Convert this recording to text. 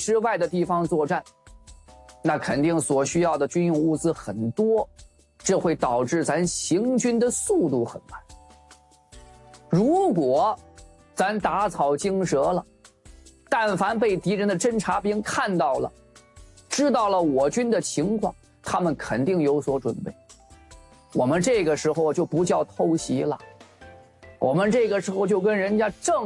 之外的地方作战，那肯定所需要的军用物资很多，这会导致咱行军的速度很慢。如果咱打草惊蛇了，但凡被敌人的侦察兵看到了，知道了我军的情况，他们肯定有所准备。我们这个时候就不叫偷袭了，我们这个时候就跟人家正